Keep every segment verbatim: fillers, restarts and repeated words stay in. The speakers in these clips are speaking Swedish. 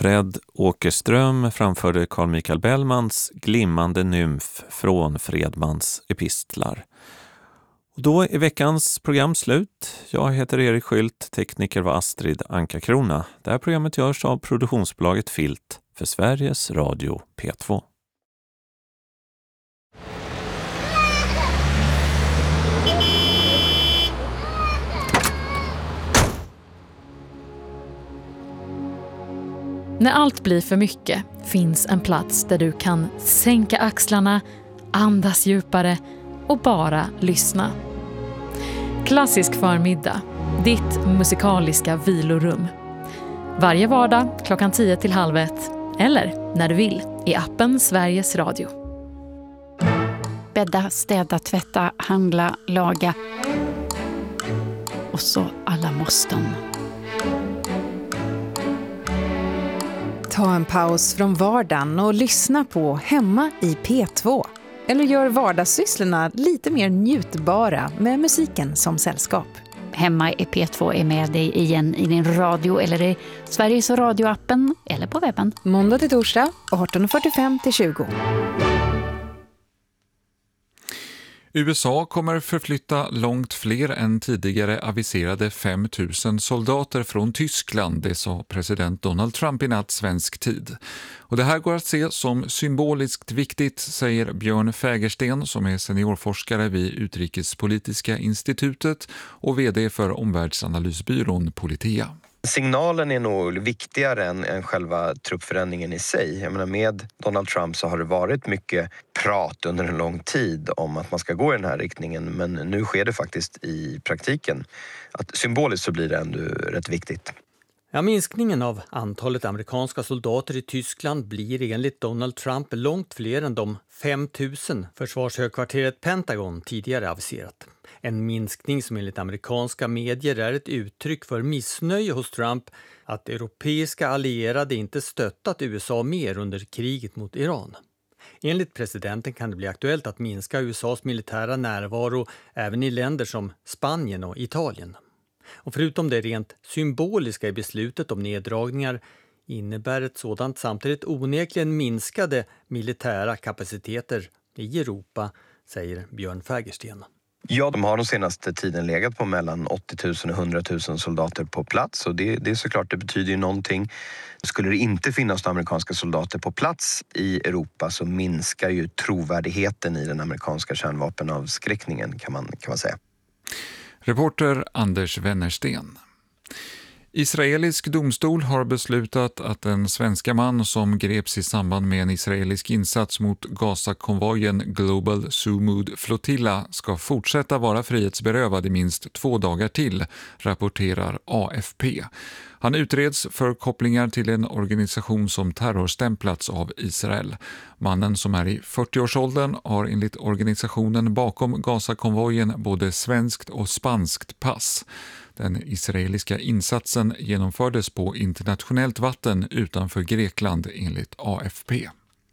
Fred Åkerström framförde Carl Michael Bellmans Glimmande nymf från Fredmans epistlar. Och då är veckans program slut. Jag heter Erik Skylt, tekniker var Astrid Anka-Krona. Det här programmet görs av produktionsbolaget Filt för Sveriges Radio P två. När allt blir för mycket finns en plats där du kan sänka axlarna, andas djupare och bara lyssna. Klassisk förmiddag, ditt musikaliska vilorum. Varje vardag klockan tio till halv ett eller när du vill i appen Sveriges Radio. Bädda, städa, tvätta, handla, laga och så alla måsten. Ta en paus från vardagen och lyssna på Hemma i P två. Eller gör vardagssysslorna lite mer njutbara med musiken som sällskap. Hemma i P två är med dig igen i din radio eller i Sveriges radioappen eller på webben. Måndag till torsdag arton fyrtiofem till tjugo. U S A kommer förflytta långt fler än tidigare aviserade fem tusen soldater från Tyskland, det sa president Donald Trump i natt svensk tid. Och det här går att se som symboliskt viktigt, säger Björn Fägersten som är seniorforskare vid Utrikespolitiska institutet och vd för omvärldsanalysbyrån Politea. Signalen är nog viktigare än, än själva truppförändringen i sig. Jag menar, med Donald Trump så har det varit mycket prat under en lång tid om att man ska gå i den här riktningen. Men nu sker det faktiskt i praktiken. Att symboliskt så blir det ändå rätt viktigt. Ja, minskningen av antalet amerikanska soldater i Tyskland blir enligt Donald Trump långt fler än de fem tusen försvarshögkvarteret Pentagon tidigare aviserat. En minskning som enligt amerikanska medier är ett uttryck för missnöje hos Trump att europeiska allierade inte stöttat U S A mer under kriget mot Iran. Enligt presidenten kan det bli aktuellt att minska U S A:s militära närvaro även i länder som Spanien och Italien. Och förutom det rent symboliska i beslutet om neddragningar innebär ett sådant samtidigt onekligen minskade militära kapaciteter i Europa, säger Björn Fägersten. Ja, de har de senaste tiden legat på mellan åttio tusen och hundra tusen soldater på plats och det, det är såklart, det betyder ju någonting. Skulle det inte finnas några amerikanska soldater på plats i Europa så minskar ju trovärdigheten i den amerikanska kärnvapenavskräckningen kan man, kan man säga. Reporter Anders Wennersten. Israelisk domstol har beslutat att en svenska man som greps i samband med en israelisk insats mot Gaza-konvojen Global Sumud Flotilla ska fortsätta vara frihetsberövad i minst två dagar till, rapporterar A F P. Han utreds för kopplingar till en organisation som terrorstämplats av Israel. Mannen som är i fyrtioårsåldern har enligt organisationen bakom Gaza-konvojen både svenskt och spanskt pass. Den israeliska insatsen genomfördes på internationellt vatten utanför Grekland enligt A F P.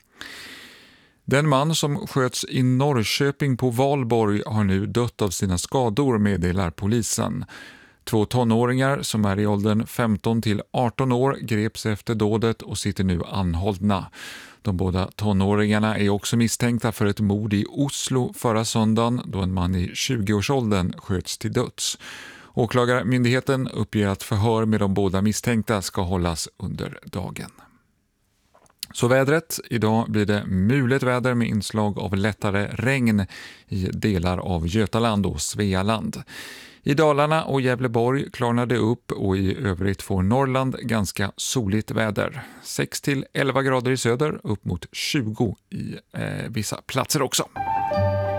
Den man som sköts i Norrköping på Valborg har nu dött av sina skador, meddelar polisen. Två tonåringar som är i åldern femton till arton år greps efter dådet och sitter nu anhållna. De båda tonåringarna är också misstänkta för ett mord i Oslo förra söndagen då en man i tjugoårsåldern sköts till döds. Åklagarmyndigheten uppger att förhör med de båda misstänkta ska hållas under dagen. Så vädret. Idag blir det mulet väder med inslag av lättare regn i delar av Götaland och Svealand. I Dalarna och Gävleborg klarnar det upp och i övrigt får Norrland ganska soligt väder. sex till elva grader i söder, upp mot tjugo i eh, vissa platser också.